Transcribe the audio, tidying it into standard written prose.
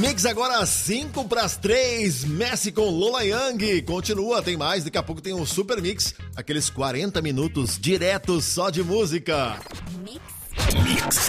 Mix agora 2:55, Messi com Lola Young. Continua, tem mais, daqui a pouco tem um Super Mix, aqueles 40 minutos diretos só de música. Mix.